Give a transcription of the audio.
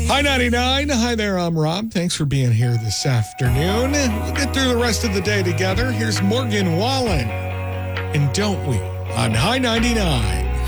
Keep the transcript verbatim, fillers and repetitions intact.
Hi ninety-nine. Hi there, I'm Rob. Thanks for being here this afternoon. We'll get through the rest of the day together. Here's Morgan Wallen. And don't we on High ninety-nine.